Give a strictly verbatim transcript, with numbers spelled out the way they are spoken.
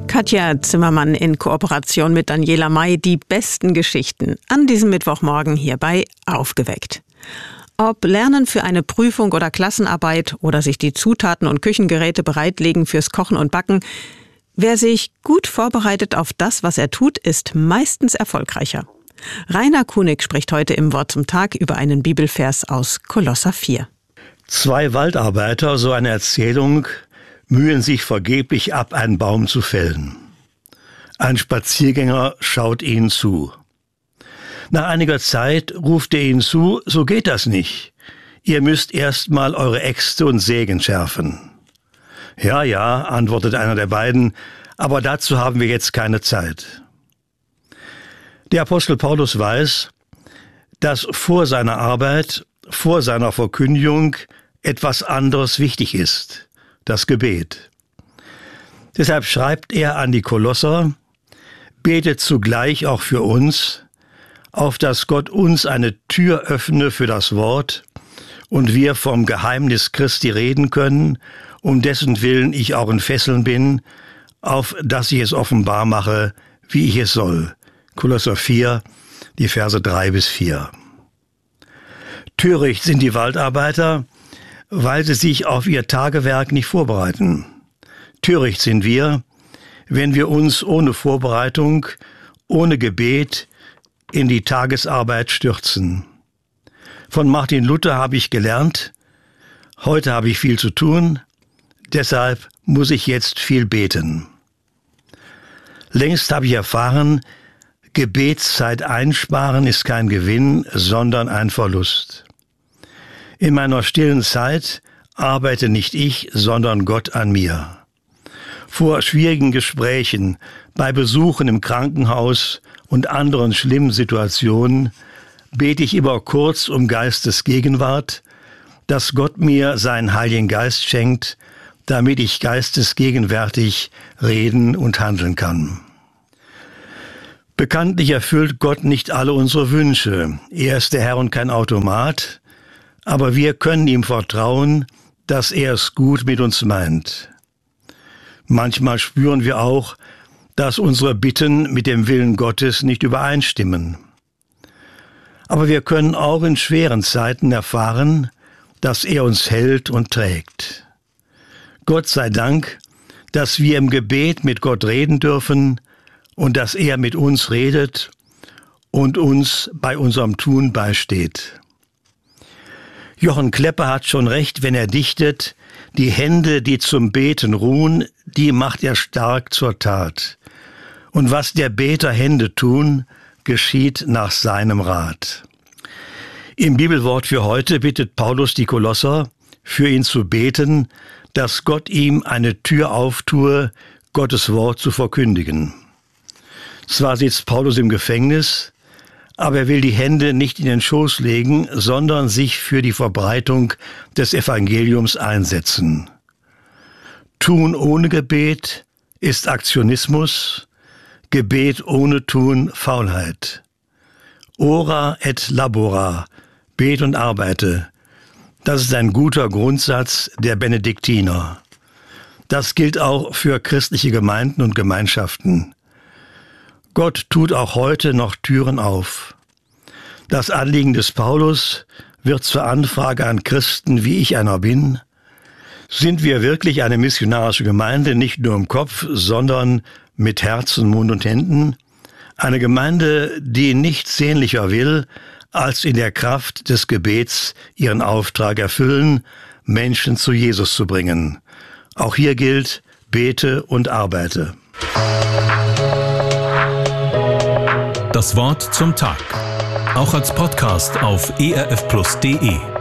Katja Zimmermann in Kooperation mit Daniela May, die besten Geschichten an diesem Mittwochmorgen hier bei Aufgeweckt. Ob Lernen für eine Prüfung oder Klassenarbeit oder sich die Zutaten und Küchengeräte bereitlegen fürs Kochen und Backen, wer sich gut vorbereitet auf das, was er tut, ist meistens erfolgreicher. Rainer Kunig spricht heute im Wort zum Tag über einen Bibelvers aus Kolosser vier. Zwei Waldarbeiter, so eine Erzählung, mühen sich vergeblich ab, einen Baum zu fällen. Ein Spaziergänger schaut ihnen zu. Nach einiger Zeit ruft er ihnen zu, so geht das nicht. Ihr müsst erst mal eure Äxte und Sägen schärfen. Ja, ja, antwortet einer der beiden, aber dazu haben wir jetzt keine Zeit. Der Apostel Paulus weiß, dass vor seiner Arbeit, vor seiner Verkündigung etwas anderes wichtig ist. Das Gebet. Deshalb schreibt er an die Kolosser, betet zugleich auch für uns, auf dass Gott uns eine Tür öffne für das Wort und wir vom Geheimnis Christi reden können, um dessen Willen ich auch in Fesseln bin, auf dass ich es offenbar mache, wie ich es soll. Kolosser vier, die Verse drei bis vier. Töricht sind die Waldarbeiter, weil sie sich auf ihr Tagewerk nicht vorbereiten. Töricht sind wir, wenn wir uns ohne Vorbereitung, ohne Gebet in die Tagesarbeit stürzen. Von Martin Luther habe ich gelernt, heute habe ich viel zu tun, deshalb muss ich jetzt viel beten. Längst habe ich erfahren, Gebetszeit einsparen ist kein Gewinn, sondern ein Verlust. In meiner stillen Zeit arbeite nicht ich, sondern Gott an mir. Vor schwierigen Gesprächen, bei Besuchen im Krankenhaus und anderen schlimmen Situationen bete ich immer kurz um Geistesgegenwart, dass Gott mir seinen Heiligen Geist schenkt, damit ich geistesgegenwärtig reden und handeln kann. Bekanntlich erfüllt Gott nicht alle unsere Wünsche. Er ist der Herr und kein Automat. Aber wir können ihm vertrauen, dass er es gut mit uns meint. Manchmal spüren wir auch, dass unsere Bitten mit dem Willen Gottes nicht übereinstimmen. Aber wir können auch in schweren Zeiten erfahren, dass er uns hält und trägt. Gott sei Dank, dass wir im Gebet mit Gott reden dürfen und dass er mit uns redet und uns bei unserem Tun beisteht. Jochen Klepper hat schon recht, wenn er dichtet, die Hände, die zum Beten ruhen, die macht er stark zur Tat. Und was der Beter Hände tun, geschieht nach seinem Rat. Im Bibelwort für heute bittet Paulus die Kolosser, für ihn zu beten, dass Gott ihm eine Tür auftue, Gottes Wort zu verkündigen. Zwar sitzt Paulus im Gefängnis, aber er will die Hände nicht in den Schoß legen, sondern sich für die Verbreitung des Evangeliums einsetzen. Tun ohne Gebet ist Aktionismus, Gebet ohne Tun Faulheit. Ora et labora, bet und arbeite, das ist ein guter Grundsatz der Benediktiner. Das gilt auch für christliche Gemeinden und Gemeinschaften. Gott tut auch heute noch Türen auf. Das Anliegen des Paulus wird zur Anfrage an Christen, wie ich einer bin. Sind wir wirklich eine missionarische Gemeinde, nicht nur im Kopf, sondern mit Herzen, Mund und Händen? Eine Gemeinde, die nichts sehnlicher will, als in der Kraft des Gebets ihren Auftrag erfüllen, Menschen zu Jesus zu bringen. Auch hier gilt, bete und arbeite. Das Wort zum Tag. Auch als Podcast auf e r f plus punkt d e.